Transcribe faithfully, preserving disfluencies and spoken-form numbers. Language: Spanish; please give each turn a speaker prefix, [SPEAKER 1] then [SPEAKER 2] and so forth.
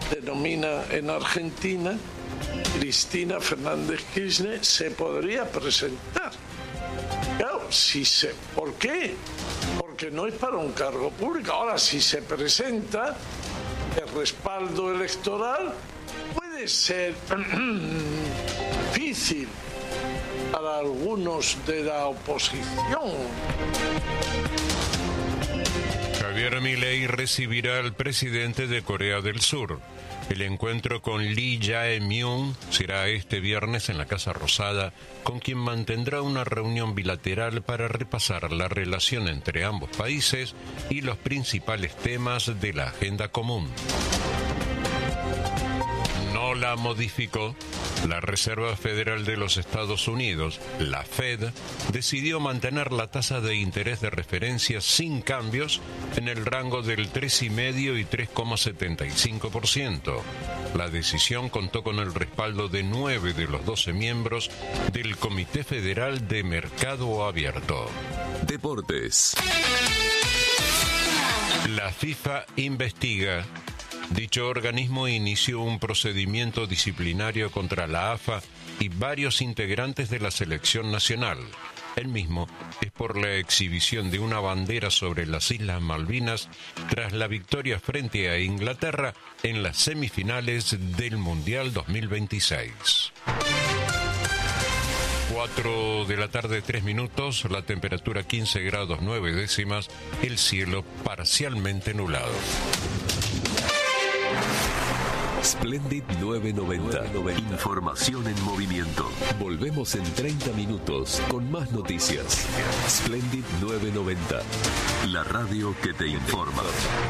[SPEAKER 1] denomina en Argentina, Cristina Fernández Kirchner se podría presentar. Claro, si se, ¿por qué? Porque no es para un cargo público. Ahora, si se presenta, el respaldo electoral puede ser difícil para algunos de la oposición.
[SPEAKER 2] Javier Milei recibirá al presidente de Corea del Sur. El encuentro con Lee Jae-myung será este viernes en la Casa Rosada, con quien mantendrá una reunión bilateral para repasar la relación entre ambos países y los principales temas de la agenda común. No la modificó. La Reserva Federal de los Estados Unidos, la Fed, decidió mantener la tasa de interés de referencia sin cambios en el rango del tres coma cinco y tres coma setenta y cinco por ciento. La decisión contó con el respaldo de nueve de los doce miembros del Comité Federal de Mercado Abierto.
[SPEAKER 3] Deportes.
[SPEAKER 2] La FIFA investiga. Dicho organismo inició un procedimiento disciplinario contra la A F A y varios integrantes de la selección nacional. El mismo es por la exhibición de una bandera sobre las Islas Malvinas tras la victoria frente a Inglaterra en las semifinales del Mundial dos mil veintiséis. cuatro de la tarde, tres minutos, la temperatura quince grados nueve décimas, el cielo parcialmente nublado.
[SPEAKER 3] Splendid novecientos noventa. Información en movimiento. Volvemos en treinta minutos con más noticias. Splendid novecientos noventa. La radio que te informa.